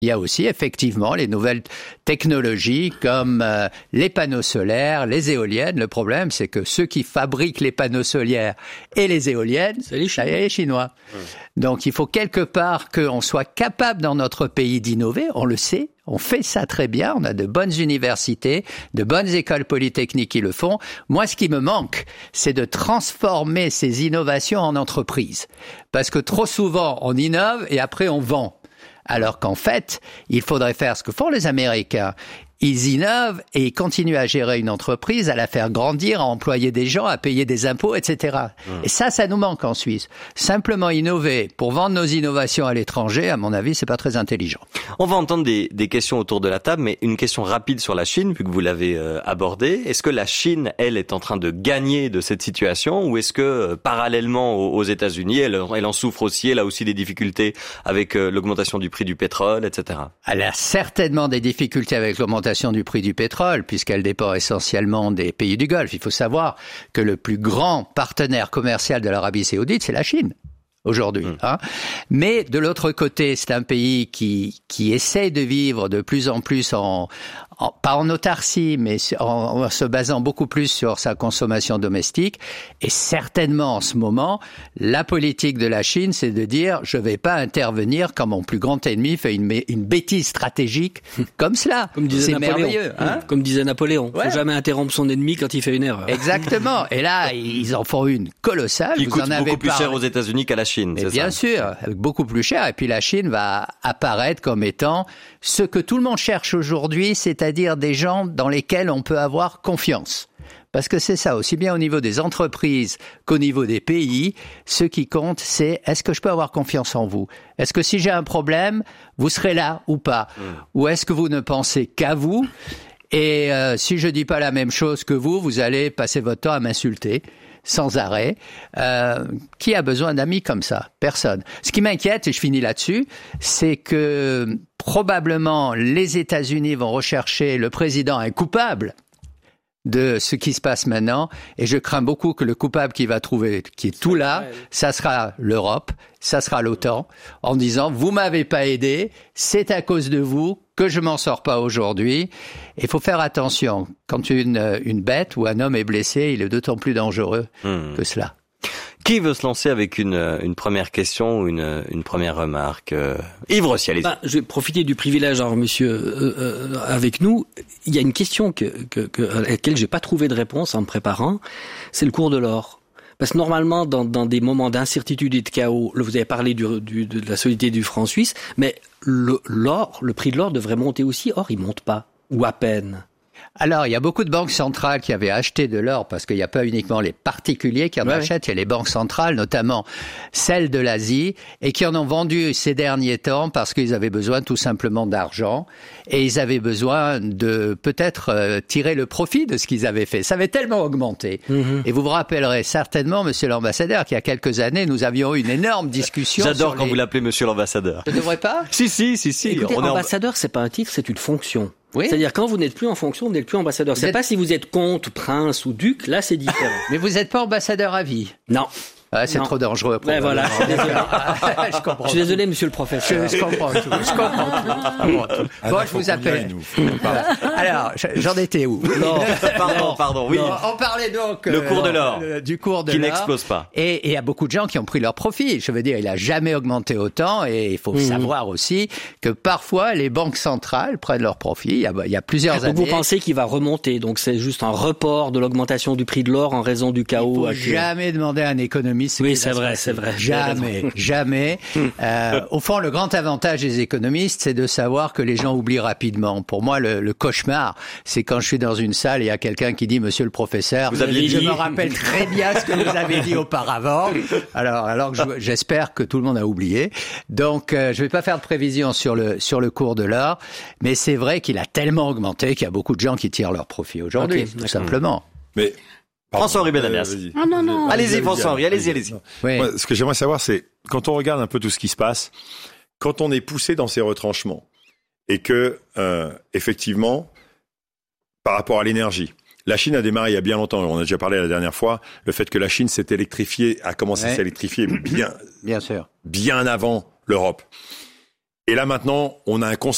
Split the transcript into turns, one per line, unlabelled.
Il y a aussi effectivement les nouvelles technologies comme les panneaux solaires, les éoliennes. Le problème, c'est que ceux qui fabriquent les panneaux solaires et les éoliennes, c'est les Chinois. Donc il faut quelque part qu'on soit capable dans notre pays d'innover, on le sait. On fait ça très bien, on a de bonnes universités, de bonnes écoles polytechniques qui le font. Moi, ce qui me manque, c'est de transformer ces innovations en entreprises. Parce que trop souvent, on innove et après on vend. Alors qu'en fait, il faudrait faire ce que font les Américains. Ils innovent et ils continuent à gérer une entreprise, à la faire grandir, à employer des gens, à payer des impôts, etc. Et ça nous manque en Suisse. Simplement innover pour vendre nos innovations à l'étranger, à mon avis, c'est pas très intelligent.
On va entendre des questions autour de la table, mais une question rapide sur la Chine, vu que vous l'avez abordée. Est-ce que la Chine, elle, est en train de gagner de cette situation, ou est-ce que, parallèlement aux États-Unis, elle en souffre aussi, elle a aussi des difficultés avec l'augmentation du prix du pétrole, etc.
Elle a certainement des difficultés avec l'augmentation du prix du pétrole, puisqu'elle dépend essentiellement des pays du Golfe. Il faut savoir que le plus grand partenaire commercial de l'Arabie Saoudite, c'est la Chine. Aujourd'hui, Mais de l'autre côté, c'est un pays qui essaie de vivre de plus en plus pas en autarcie, mais en se basant beaucoup plus sur sa consommation domestique. Et certainement, en ce moment, la politique de la Chine, c'est de dire, je vais pas intervenir quand mon plus grand ennemi fait une bêtise stratégique comme cela.
Comme disait
merveilleux.
Comme disait Napoléon. Faut jamais interrompre son ennemi quand il fait une erreur.
Exactement. Et là, ils en font une colossale.
Qui coûte beaucoup plus cher aux États-Unis qu'à la Chine, c'est ça?
Bien sûr, beaucoup plus cher. Et puis la Chine va apparaître comme étant ce que tout le monde cherche aujourd'hui, c'est-à-dire des gens dans lesquels on peut avoir confiance. Parce que c'est ça, aussi bien au niveau des entreprises qu'au niveau des pays, ce qui compte, c'est est-ce que je peux avoir confiance en vous? Est-ce que si j'ai un problème, vous serez là ou pas? Ou est-ce que vous ne pensez qu'à vous? Et si je dis pas la même chose que vous allez passer votre temps à m'insulter sans arrêt. Qui a besoin d'amis comme ça? Personne. Ce qui m'inquiète, et je finis là-dessus, c'est que probablement les États-Unis vont rechercher le président un coupable de ce qui se passe maintenant, et je crains beaucoup que le coupable qu'il va trouver, qui est tout là, ça sera l'Europe, ça sera l'OTAN, en disant « vous m'avez pas aidé, c'est à cause de vous que je m'en sors pas aujourd'hui ». Il faut faire attention, quand une bête ou un homme est blessé, il est d'autant plus dangereux que cela.
Qui veut se lancer avec une première question ou une première remarque? Yves Rossi, allez-y.
Je vais profiter du privilège d'avoir monsieur avec nous. Il y a une question à laquelle j'ai pas trouvé de réponse en me préparant. C'est le cours de l'or. Parce que normalement, dans des moments d'incertitude et de chaos, vous avez parlé de la solidité du franc suisse, mais le prix de l'or devrait monter aussi. Or, il monte pas. Ou à peine.
Alors, il y a beaucoup de banques centrales qui avaient acheté de l'or, parce qu'il n'y a pas uniquement les particuliers qui en achètent, il y a les banques centrales, notamment celles de l'Asie, et qui en ont vendu ces derniers temps parce qu'ils avaient besoin tout simplement d'argent, et ils avaient besoin de peut-être tirer le profit de ce qu'ils avaient fait. Ça avait tellement augmenté. Et vous vous rappellerez certainement, monsieur l'ambassadeur, qu'il y a quelques années, nous avions eu une énorme discussion.
J'adore quand vous l'appelez monsieur l'ambassadeur.
Je ne devrais pas?
Si.
Écoutez, ambassadeur, c'est pas un titre, c'est une fonction.
Oui.
C'est-à-dire, quand vous n'êtes plus en fonction, vous n'êtes plus ambassadeur. C'est pas si vous êtes comte, prince ou duc, là c'est différent.
Mais vous n'êtes pas ambassadeur à vie?
Non.
C'est trop dangereux.
Ouais, voilà, je suis désolé.
Je
suis désolé, monsieur le professeur.
Je comprends tout. Bon, je vous appelle. Alors, j'en étais où?
Non, pardon, oui.
On parlait donc
le cours de l'or,
du cours de
qui
l'or,
n'explose pas.
Et il y a beaucoup de gens qui ont pris leur profit. Je veux dire, il a jamais augmenté autant, et il faut savoir aussi que parfois les banques centrales prennent leur profit. Il y a plusieurs années.
Vous pensez qu'il va remonter? Donc c'est juste un report de l'augmentation du prix de l'or en raison du chaos actuel.
Il faut jamais demander à un économiste.
Oui, c'est vrai.
Jamais. Au fond, le grand avantage des économistes, c'est de savoir que les gens oublient rapidement. Pour moi, le cauchemar, c'est quand je suis dans une salle et il y a quelqu'un qui dit, monsieur le professeur, je me rappelle très bien ce que vous avez dit auparavant. Alors que j'espère que tout le monde a oublié. Donc, je vais pas faire de prévision sur le cours de l'or, mais c'est vrai qu'il a tellement augmenté qu'il y a beaucoup de gens qui tirent leur profit aujourd'hui, tout simplement.
Mais
François-Henri Benamias.
Non.
Allez-y, François-Henri, allez-y.
Oui. Moi, ce que j'aimerais savoir, c'est, quand on regarde un peu tout ce qui se passe, quand on est poussé dans ces retranchements, et que, effectivement, par rapport à l'énergie, la Chine a démarré il y a bien longtemps, on a déjà parlé la dernière fois, le fait que la Chine s'est électrifiée, a commencé à s'électrifier bien sûr, bien avant l'Europe. Et là, maintenant, on a un